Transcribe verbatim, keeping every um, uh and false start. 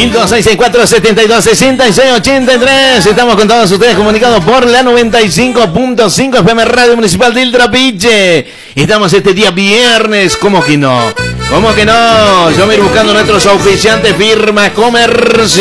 dos seis seis cuatro, siete dos, seis seis ocho tres. Estamos con todos ustedes comunicados por la noventa y cinco punto cinco F M Radio Municipal del Trapiche. Estamos este día viernes, ¿cómo que no? ¿Cómo que no? Yo me ir buscando nuestros auspiciantes, firmas comerciales.